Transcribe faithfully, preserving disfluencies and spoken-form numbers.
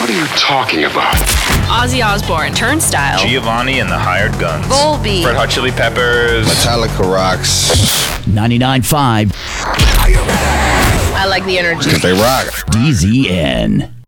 What are you talking about? Ozzy Osbourne, Turnstile, Giovanni and the Hired Guns, Volbeat, Red Hot Chili Peppers, Metallica rocks. ninety-nine point five I like the energy. Because they rock. D Z N.